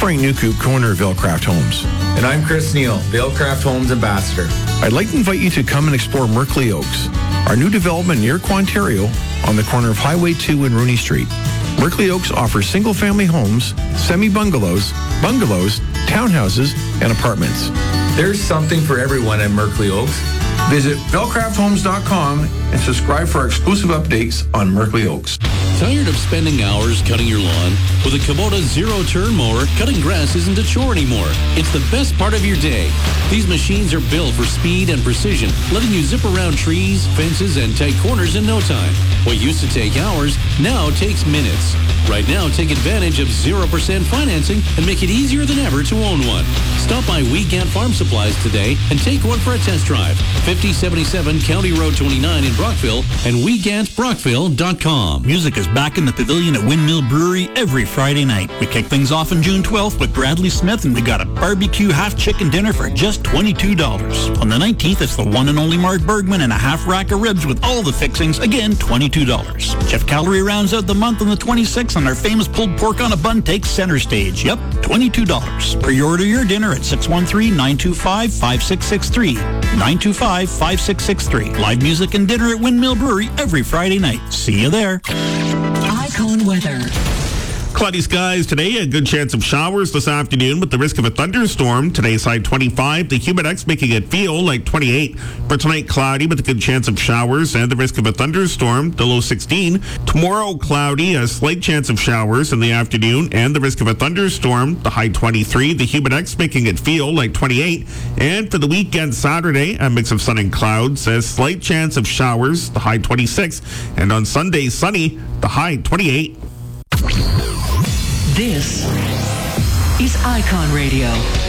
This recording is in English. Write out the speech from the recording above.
Frank Newcoop, owner of Vailcraft Homes. And I'm Chris Neal, Vailcraft Homes Ambassador. I'd like to invite you to come and explore Merkley Oaks, our new development near Quantario on the corner of Highway 2 and Rooney Street. Merkley Oaks offers single-family homes, semi-bungalows, bungalows, townhouses, and apartments. There's something for everyone at Merkley Oaks. Visit VailcraftHomes.com and subscribe for our exclusive updates on Merkley Oaks. Tired of spending hours cutting your lawn? With a Kubota zero-turn mower, cutting grass isn't a chore anymore. It's the best part of your day. These machines are built for speed and precision, letting you zip around trees, fences, and tight corners in no time. What used to take hours now takes minutes. Right now, take advantage of 0% financing and make it easier than ever to own one. Stop by Weekend Farm Supplies today and take one for a test drive. 5077 County Road 29 in Brockville and WeGantBrockville.com. Music is back in the Pavilion at Windmill Brewery every Friday night. We kick things off on June 12th with Bradley Smith, and we got a barbecue half chicken dinner for just $22. On the 19th, it's the one and only Mark Bergman and a half rack of ribs with all the fixings, again, $22. Jeff Calorie rounds out the month on the 26th, and our famous pulled pork on a bun takes center stage. Yep, $22. Pre-order your dinner at 613-925-5663. 925-5663. Live music and dinner at Windmill Brewery every Friday night. See you there. Icon weather. Cloudy skies today, a good chance of showers this afternoon with the risk of a thunderstorm. Today's high 25, the humidex making it feel like 28. For tonight, cloudy with a good chance of showers and the risk of a thunderstorm, the low 16. Tomorrow, cloudy, a slight chance of showers in the afternoon and the risk of a thunderstorm, the high 23, the humidex making it feel like 28. And for the weekend, Saturday, a mix of sun and clouds, a slight chance of showers, the high 26. And on Sunday, sunny, the high 28. This is Icon Radio.